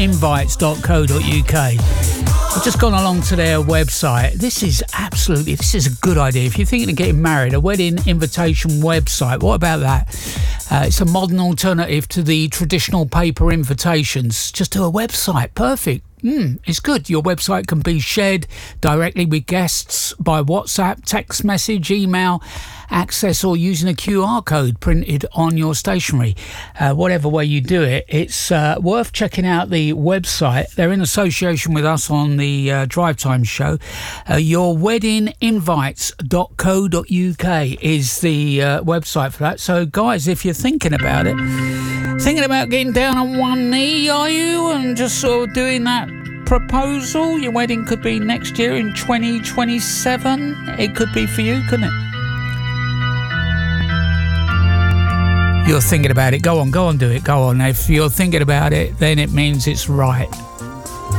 weddinginvites.co.uk. I've just gone along to their website. This is a good idea. If you're thinking of getting married, a wedding invitation website, what about that? It's a modern alternative to the traditional paper invitations. Just do a website. Perfect. It's good. Your website can be shared directly with guests by WhatsApp, text message, email, access, or using a QR code printed on your stationery. Whatever way you do it, it's worth checking out the website. They're in association with us on the Drive Time show. yourweddinginvites.co.uk is the website for that. So, guys, if you're thinking about getting down on one knee, are you, and just sort of doing that proposal? Your wedding could be next year in 2027. It could be for you, couldn't it? You're thinking about it. Go on, do it. Go on. If you're thinking about it, then it means it's right.